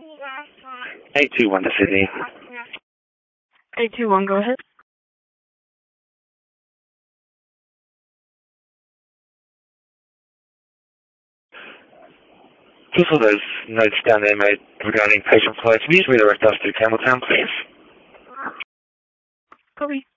821 to Sydney. 821, go ahead. Just all those notes down there made regarding patient flow. Can you just redirect us to Campbelltown, please? Copy.